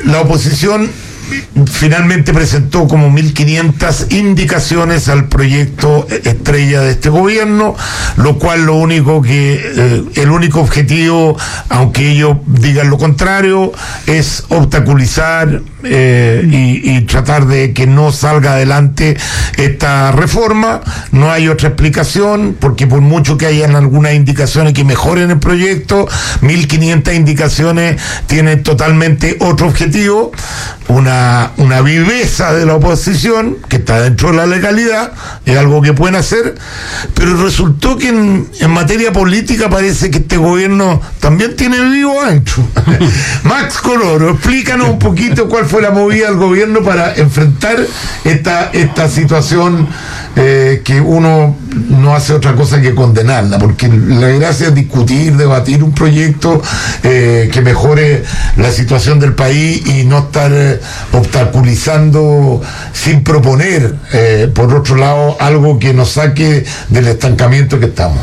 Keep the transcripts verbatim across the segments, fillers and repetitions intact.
la oposición finalmente presentó como mil quinientas indicaciones al proyecto estrella de este gobierno, lo cual lo único que eh, el único objetivo, aunque ellos digan lo contrario, es obstaculizar eh, y, y tratar de que no salga adelante esta reforma. No hay otra explicación, porque por mucho que hayan algunas indicaciones que mejoren el proyecto, mil quinientas indicaciones tienen totalmente otro objetivo, una una viveza de la oposición que está dentro de la legalidad, es algo que pueden hacer, pero resultó que en, en materia política parece que este gobierno también tiene vivo ancho. Max Coloro, explícanos un poquito cuál fue la movida del gobierno para enfrentar esta, esta situación eh, que uno no hace otra cosa que condenarla, porque la gracia es discutir, debatir un proyecto eh, que mejore la situación del país y no estar eh, obstaculizando sin proponer, eh, por otro lado, algo que nos saque del estancamiento que estamos.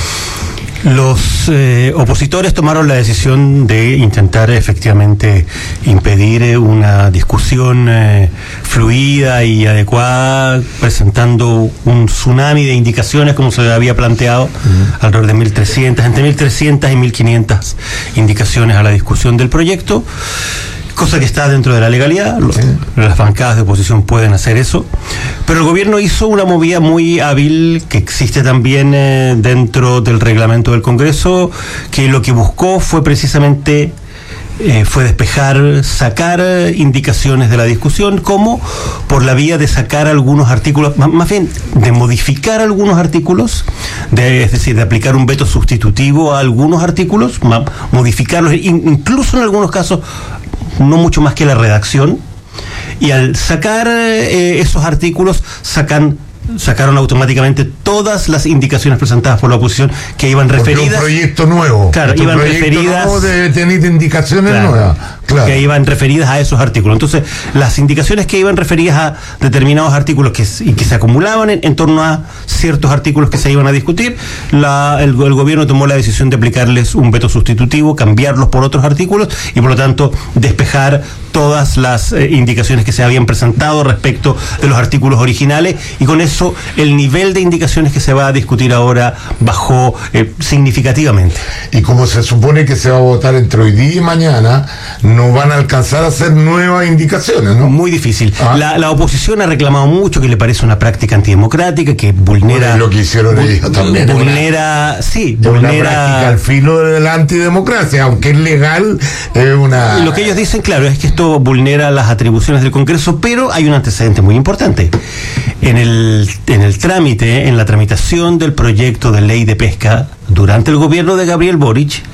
Los eh, opositores tomaron la decisión de intentar efectivamente impedir eh, una discusión eh, fluida y adecuada, presentando un tsunami de indicaciones como se había planteado, uh-huh. alrededor de mil trescientas, entre mil trescientas y mil quinientas indicaciones a la discusión del proyecto, cosa que está dentro de la legalidad. Los, sí. Las bancadas de oposición pueden hacer eso, pero el gobierno hizo una movida muy hábil que existe también eh, dentro del reglamento del Congreso, que lo que buscó fue precisamente eh, fue despejar, sacar indicaciones de la discusión, como por la vía de sacar algunos artículos, más, más bien de modificar algunos artículos, de, es decir, de aplicar un veto sustitutivo a algunos artículos, ma, modificarlos, in, incluso en algunos casos no mucho más que la redacción, y al sacar eh, esos artículos sacan sacaron automáticamente todas las indicaciones presentadas por la oposición que iban referidas. Porque un proyecto nuevo. Claro, este iban proyecto referidas. Nuevo debe tener indicaciones claro, nuevas. Claro. Que iban referidas a esos artículos. Entonces, las indicaciones que iban referidas a determinados artículos que, y que se acumulaban en, en torno a ciertos artículos que se iban a discutir, la, el, el gobierno tomó la decisión de aplicarles un veto sustitutivo, cambiarlos por otros artículos y por lo tanto despejar todas las eh, indicaciones que se habían presentado respecto de los artículos originales, y con eso el nivel de indicaciones que se va a discutir ahora bajó eh, significativamente. Y como se supone que se va a votar entre hoy día y mañana, no van a alcanzar a hacer nuevas indicaciones, ¿no? Muy difícil. Ah. La, la oposición ha reclamado mucho que le parece una práctica antidemocrática, que vulnera... Bueno, lo que hicieron bu- ellos también. Vulnera, una, sí, vulnera... vulnera... Una práctica al filo de la antidemocracia, aunque es legal, es una... Lo que ellos dicen, claro, es que esto vulnera las atribuciones del Congreso, pero hay un antecedente muy importante. En el, en el trámite, en la tramitación del proyecto de ley de pesca durante el gobierno de Gabriel Boric,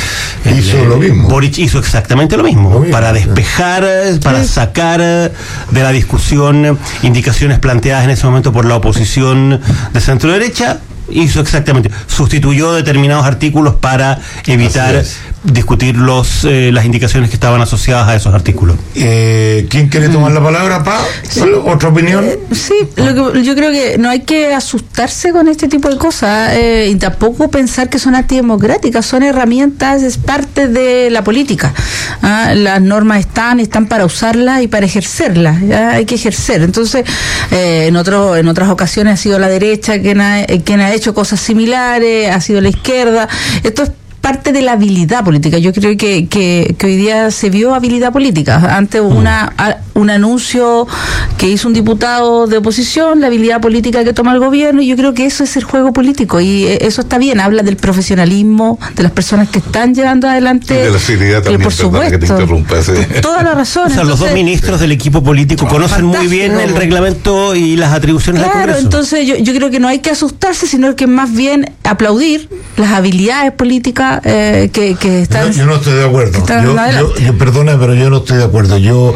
hizo el, lo mismo. Boric hizo exactamente lo mismo, lo mismo para despejar, sí. para sacar de la discusión indicaciones planteadas en ese momento por la oposición de centro derecha. Hizo exactamente, sustituyó determinados artículos para evitar discutir los eh, las indicaciones que estaban asociadas a esos artículos. Eh, ¿Quién quiere tomar la palabra, Pa? Sí. ¿Otra opinión? Eh, sí, lo que, yo creo que no hay que asustarse con este tipo de cosas eh, y tampoco pensar que son antidemocráticas, son herramientas, es parte de la política. ¿Ah? Las normas están, están para usarlas y para ejercerlas, ¿ya? Hay que ejercer. Entonces, eh, en otro, en otras ocasiones ha sido la derecha quien ha, quien ha hecho cosas similares, ha sido la izquierda. Esto es parte de la habilidad política. Yo creo que, que, que hoy día se vio habilidad política ante una a, un anuncio que hizo un diputado de oposición, la habilidad política que toma el gobierno, y yo creo que eso es el juego político, y eso está bien. Habla del profesionalismo de las personas que están llevando adelante, y de la seriedad también, por supuesto, que te interrumpa, sí. Toda la razón. O sea, entonces, los dos ministros del equipo político conocen muy bien el reglamento y las atribuciones claro, del Congreso. Entonces yo, yo creo que no hay que asustarse, sino que más bien aplaudir las habilidades políticas Eh, que, que están, yo, yo no estoy de acuerdo. Yo, yo, yo, perdona, pero yo no estoy de acuerdo. Yo,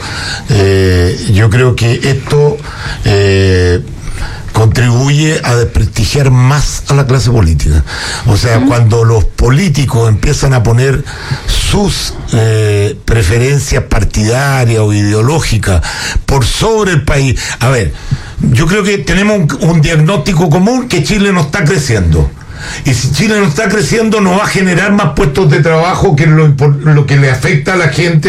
eh, yo creo que esto eh, contribuye a desprestigiar más a la clase política. O sea, uh-huh. cuando los políticos empiezan a poner sus eh, preferencias partidarias o ideológicas por sobre el país. A ver, yo creo que tenemos un, un diagnóstico común, que Chile no está creciendo. Y si Chile no está creciendo, no va a generar más puestos de trabajo, que lo, lo que le afecta a la gente